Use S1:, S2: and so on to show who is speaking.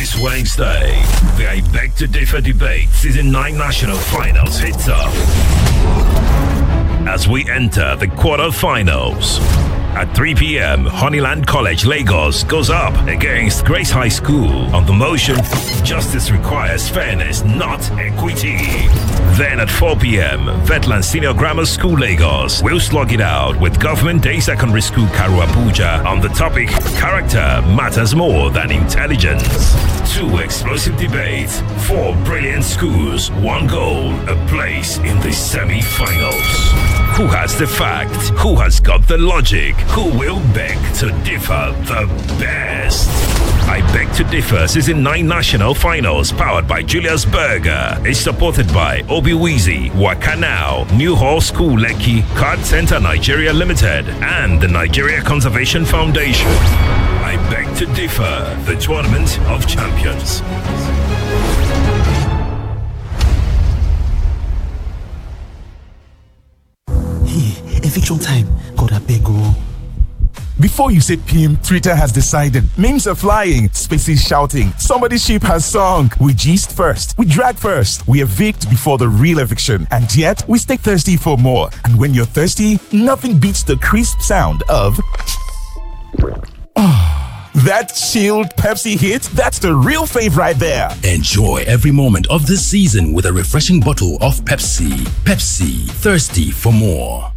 S1: This Wednesday, the I Beg to Differ debate Season 9 National Finals hits up as we enter the quarterfinals. At 3 p.m., Honeyland College, Lagos goes up against Grace High School on the motion Justice Requires Fairness, Not Equity. Then at 4 p.m., Vetland Senior Grammar School, Lagos will slug it out with Government Day Secondary School, Karu Abuja on the topic Character Matters More Than Intelligence. 2 explosive debates, 4 brilliant schools, 1 goal, a place in the semi-finals. Who has the fact? Who has got the logic? Who will beg to differ the best? I Beg to Differ Season 9 National Finals, powered by Julius Berger, is supported by Obiwizi, Wakanao, New Hall School Lekki, Card Center Nigeria Limited, and the Nigeria Conservation Foundation. I Beg to Differ, the Tournament of Champions.
S2: Eviction time. God, I beg you.
S3: Before you say PM, Twitter has decided. Memes are flying, spaces shouting. Somebody's ship has sunk. We gist first. We drag first. We evict before the real eviction. And yet, we stay thirsty for more. And when you're thirsty, nothing beats the crisp sound of... that chilled Pepsi hit, that's the real fave right there.
S4: Enjoy every moment of this season with a refreshing bottle of Pepsi. Pepsi, thirsty for more.